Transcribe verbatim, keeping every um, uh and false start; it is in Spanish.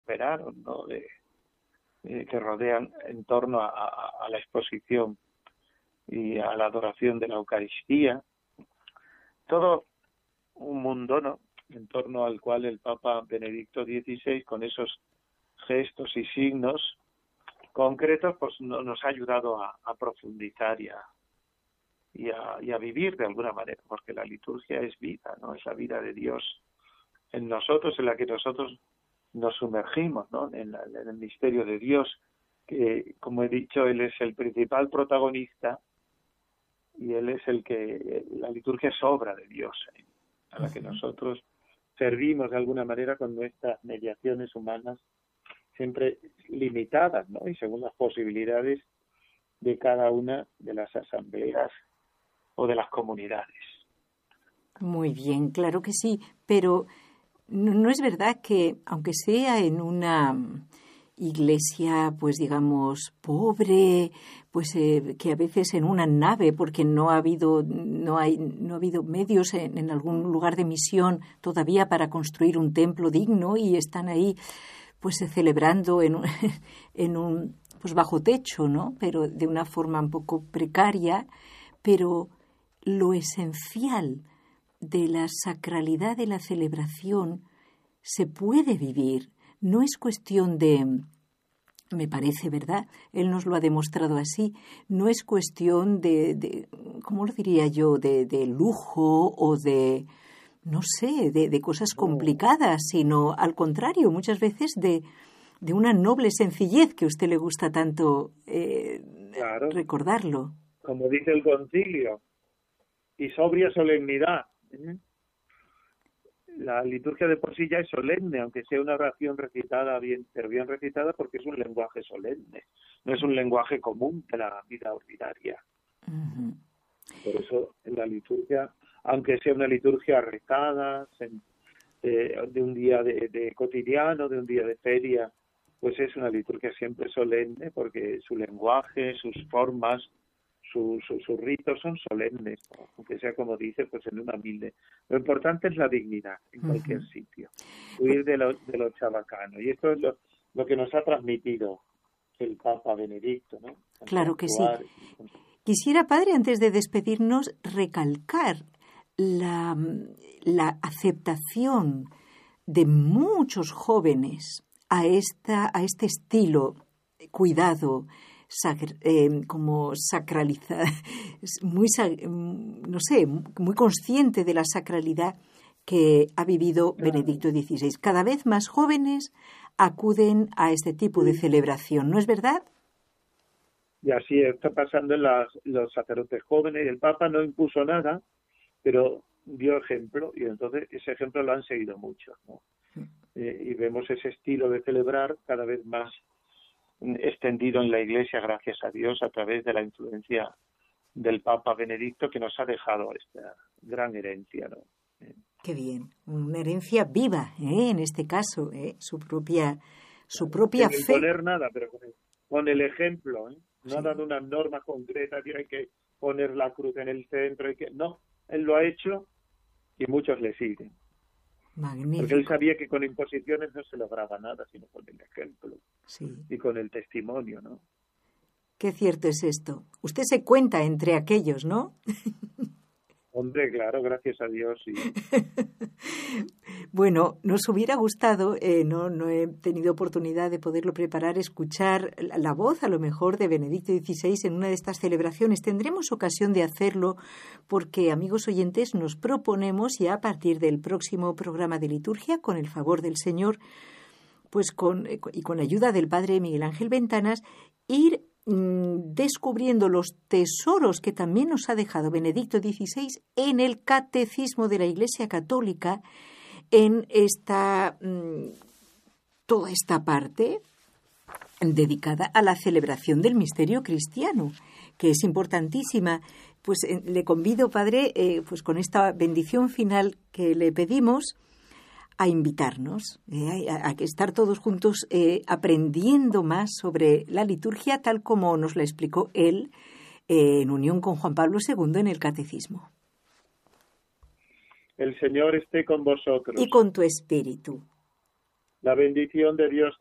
prosperaron, ¿no? De, eh, que rodean en torno a, a, a la exposición y a la adoración de la Eucaristía. Todo un mundo, ¿no?, en torno al cual el Papa Benedicto dieciséis, con esos gestos y signos concretos, pues no, nos ha ayudado a, a profundizar y a, y, a, y a vivir de alguna manera, porque la liturgia es vida, ¿no? Es la vida de Dios en nosotros, en la que nosotros nos sumergimos, ¿no?, en, la, en el misterio de Dios, que, como he dicho, Él es el principal protagonista y Él es el que, la liturgia es obra de Dios, ¿eh?, a la que nosotros servimos de alguna manera con nuestras mediaciones humanas, siempre limitadas, ¿no?, y según las posibilidades de cada una de las asambleas o de las comunidades. Muy bien, claro que sí, pero no, no es verdad que, aunque sea en una iglesia, pues digamos, pobre, pues eh, que a veces en una nave, porque no ha habido, no hay, no ha habido medios en, en algún lugar de misión todavía para construir un templo digno, y están ahí, pues celebrando en un, en un, pues bajo techo, ¿no?, pero de una forma un poco precaria, pero lo esencial de la sacralidad de la celebración se puede vivir. No es cuestión de, me parece, ¿verdad?, él nos lo ha demostrado así, no es cuestión de, de ¿cómo lo diría yo?, de, de lujo o de, no sé, de, de cosas complicadas, sino al contrario, muchas veces de, de una noble sencillez que a usted le gusta tanto eh, claro, recordarlo. Como dice el concilio, y sobria solemnidad. ¿eh? La liturgia de por sí ya es solemne, aunque sea una oración recitada, bien, pero bien recitada, porque es un lenguaje solemne, no es un lenguaje común de la vida ordinaria. Uh-huh. Por eso en la liturgia, aunque sea una liturgia rezada, eh, de un día de, de cotidiano, de un día de feria, pues es una liturgia siempre solemne, porque su lenguaje, sus formas, sus su, su ritos son solemnes, ¿no? Aunque sea, como dice, pues en una humilde. Lo importante es la dignidad en cualquier uh-huh. sitio, huir de lo, de lo chabacano. Y esto es lo, lo que nos ha transmitido el Papa Benedicto, ¿no? Claro que sí. Quisiera, padre, antes de despedirnos, recalcar la, la aceptación de muchos jóvenes a, esta, a este estilo cuidado, Sacr- eh, como sacralizada, muy, no sé, muy consciente de la sacralidad que ha vivido Benedicto dieciséis. Cada vez más jóvenes acuden a este tipo de celebración, ¿no es verdad? Y así está pasando en las, los sacerdotes jóvenes. El Papa no impuso nada, pero dio ejemplo, y entonces ese ejemplo lo han seguido muchos, ¿no? Eh, y vemos ese estilo de celebrar cada vez más extendido en la Iglesia, gracias a Dios, a través de la influencia del Papa Benedicto, que nos ha dejado esta gran herencia, ¿no? Qué bien, una herencia viva, ¿eh? En este caso, ¿eh? su propia, su propia Sin fe. Sin imponer nada, pero con el, con el ejemplo, ¿eh? No Sí. ha dado una norma concreta que hay que poner la cruz en el centro, hay que no, él lo ha hecho y muchos le siguen. Magnífico. Porque él sabía que con imposiciones no se lograba nada, sino con el ejemplo. Sí. Y con el testimonio, ¿no? Qué cierto es esto. Usted se cuenta entre aquellos, ¿no? Hombre, claro, gracias a Dios, sí. Bueno, nos hubiera gustado, eh, no, no he tenido oportunidad de poderlo preparar, escuchar la, la voz a lo mejor de Benedicto dieciséis en una de estas celebraciones. Tendremos ocasión de hacerlo porque, amigos oyentes, nos proponemos ya a partir del próximo programa de liturgia, con el favor del Señor, pues con, y con la ayuda del Padre Miguel Ángel Ventanas, ir descubriendo los tesoros que también nos ha dejado Benedicto dieciséis en el Catecismo de la Iglesia Católica, en esta toda esta parte dedicada a la celebración del misterio cristiano, que es importantísima. Pues eh, le convido, padre, eh, pues con esta bendición final que le pedimos, a invitarnos, eh, a, a estar todos juntos eh, aprendiendo más sobre la liturgia tal como nos la explicó él eh, en unión con Juan Pablo segundo en el Catecismo. El Señor esté con vosotros. Y con tu espíritu. La bendición de Dios